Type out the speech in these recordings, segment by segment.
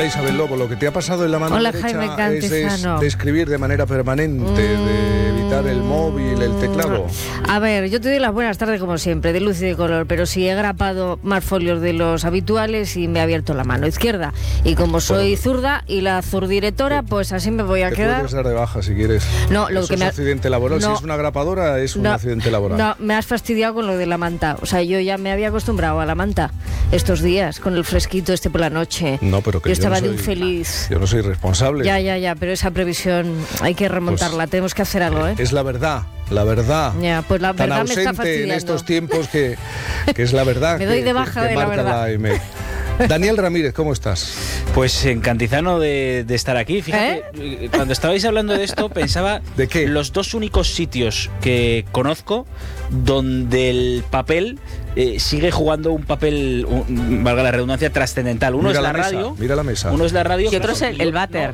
Hola Isabel Lobo, lo que te ha pasado en la mano Hola, derecha Jaime Cantizano. es de escribir de manera permanente, de evitar el móvil, el teclado. A ver, yo te doy las buenas tardes como siempre, de luz y de color, pero sí he grapado más folios de los habituales y me he abierto la mano izquierda. Y como soy zurda y la zurdirectora, pues así me voy a quedar. Te puedes dar de baja si quieres. No, lo Eso que es me accidente laboral. No. Si es una grapadora, es un accidente laboral. No, me has fastidiado con lo de la manta. O sea, yo ya me había acostumbrado a la manta estos días, con el fresquito este por la noche. No, pero que yo estaba no soy, de un feliz. Yo no soy responsable. Ya, pero esa previsión hay que remontarla, Pues, tenemos que hacer algo, ¿eh? Es la verdad. La verdad, ya, pues la tan verdad me está ausente fastidiando en estos tiempos que es la verdad. Me doy de baja de la verdad. Daniel Ramírez, ¿cómo estás? Pues encantizano de estar aquí. Fíjate, cuando estabais hablando de esto pensaba ¿de qué? Los dos únicos sitios que conozco donde el papel sigue jugando un papel, valga la redundancia, trascendental. Uno es la radio. Mira la mesa. Uno es la radio. Y otro es el váter.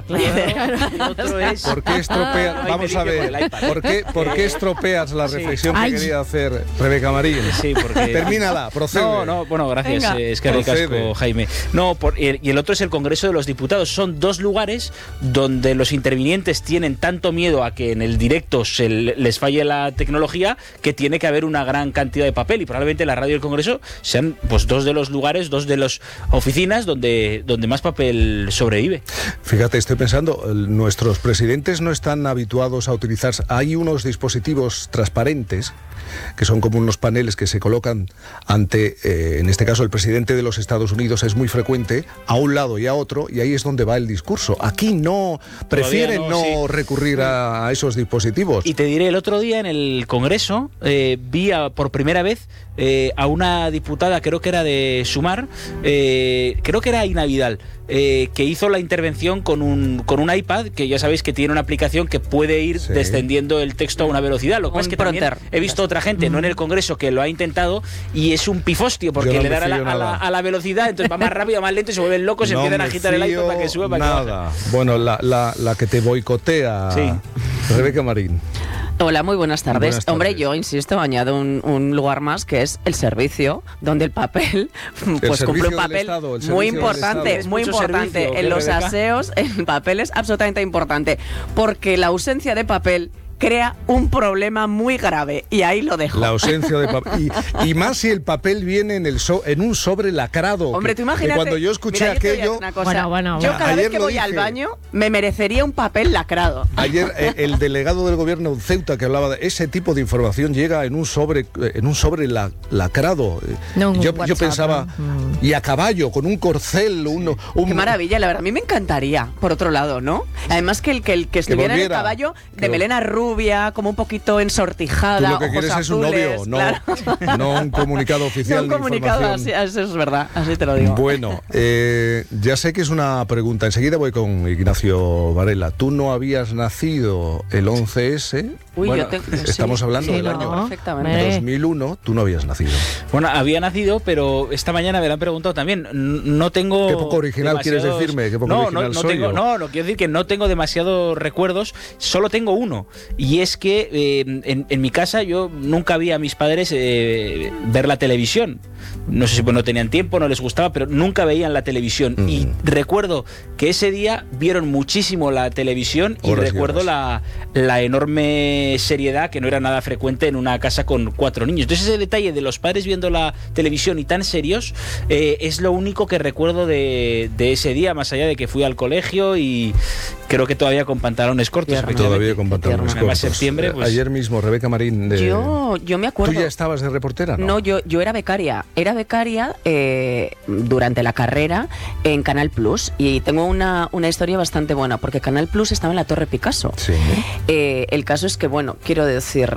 Y otro es... ¿Por qué estropeas? Vamos a ver. ¿Por qué estropeas la reflexión que quería hacer Rebeca Marín? Sí, porque... Termínala, procede. No, bueno, gracias. Venga. Es que ricasco, Jaime. No, y el otro es el Congreso de los Diputados. Son dos lugares donde los intervinientes tienen tanto miedo a que en el directo les falle la tecnología que tiene que haber una gran cantidad de papel, y probablemente la radio y el Congreso sean pues dos de los lugares, dos de las oficinas donde más papel sobrevive. Fíjate, estoy pensando, nuestros presidentes no están habituados a utilizar, hay unos dispositivos transparentes que son como unos paneles que se colocan ante, en este caso el presidente de los Estados Unidos es muy frecuente, a un lado y a otro, y ahí es donde va el discurso. Aquí no, prefieren no recurrir a esos dispositivos. Y te diré, el otro día en el Congreso vi por primera vez a una diputada, creo que era de Sumar, creo que era Ina Vidal, que hizo la intervención con un iPad, que ya sabéis que tiene una aplicación que puede ir descendiendo el texto a una velocidad. Lo que pasa es que también he visto otra gente, no en el Congreso, que lo ha intentado y es un pifostio, porque le dan a la velocidad, entonces va más rápido, más lento, y se vuelven locos, empiezan a agitar el iPad para que suba, para que baje. Bueno, la que te boicotea, Rebeca Marín. Hola, muy buenas tardes. Buenas tardes. Hombre, yo insisto, añado un lugar más, que es el servicio, donde el papel pues cumple un papel muy importante, en los aseos. El papel es absolutamente importante, porque la ausencia de papel crea un problema muy grave, y ahí lo dejo. La ausencia de papel. Y más si el papel viene en un sobre lacrado. Hombre, tú imagínate. Cuando yo escuché aquello... Yo cada vez que voy al baño me merecería un papel lacrado. Ayer el delegado del gobierno de Ceuta, que hablaba de ese tipo de información, llega en un sobre lacrado. Yo pensaba, y a caballo, con un corcel. Qué maravilla, la verdad. A mí me encantaría, por otro lado, ¿no? Además que el que estuviera en el caballo de melena rubia, como un poquito ensortijada, tú lo que quieres azules, es un novio, no un comunicado oficial. No un comunicado, así, eso es verdad, así te lo digo. Bueno, ya sé que es una pregunta, enseguida voy con Ignacio Varela. ¿Tú no habías nacido el 11S? Uy, bueno, estamos hablando del año 2001, tú no habías nacido. Bueno, había nacido, pero esta mañana me lo han preguntado también. No tengo... ¿Qué poco original quieres decirme? ¿Qué poco original soy yo? No, quiero decir que no tengo demasiados recuerdos, solo tengo uno. Y es que en mi casa yo nunca vi a mis padres ver la televisión. No sé si no tenían tiempo, no les gustaba, pero nunca veían la televisión. Y recuerdo que ese día vieron muchísimo la televisión y recuerdo la enorme seriedad, que no era nada frecuente en una casa con 4 niños. Entonces ese detalle de los padres viendo la televisión y tan serios es lo único que recuerdo de ese día, más allá de que fui al colegio y creo que todavía con pantalones cortos. Todavía con pantalones cortos. Septiembre, pues... Ayer mismo, Rebeca Marín... Yo me acuerdo... ¿Tú ya estabas de reportera? No, yo era becaria. Era becaria durante la carrera en Canal Plus, y tengo una historia bastante buena, porque Canal Plus estaba en la Torre Picasso. Sí. El caso es que, bueno, quiero decir,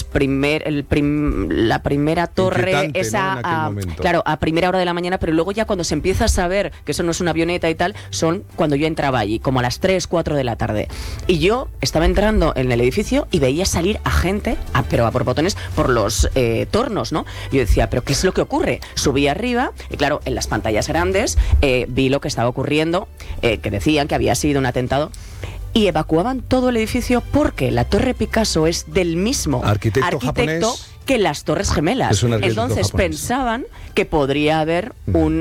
la primera torre, esa, ¿no? claro, a primera hora de la mañana, pero luego ya cuando se empieza a saber que eso no es una avioneta y tal, son cuando yo entraba allí, como a las 3, 4 de la tarde. Y yo estaba entrando en el edificio y veía salir a gente, pero a borbotones, por los tornos, ¿no? Yo decía, ¿pero qué es lo que ocurre? Subí arriba y, claro, en las pantallas grandes vi lo que estaba ocurriendo, que decían que había sido un atentado. Y evacuaban todo el edificio porque la Torre Picasso es del mismo arquitecto japonés que las Torres Gemelas. Entonces pensaban que podría haber un